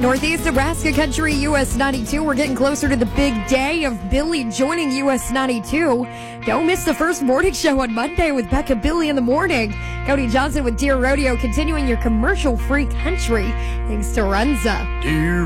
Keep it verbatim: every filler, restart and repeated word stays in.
Northeast Nebraska Country, U S ninety-two. We're getting closer to the big day of Billy joining U S ninety-two. Don't miss the first morning show on Monday with Becca Billy in the morning. Cody Johnson with Deer Rodeo continuing your commercial-free country thanks to Runza. Deer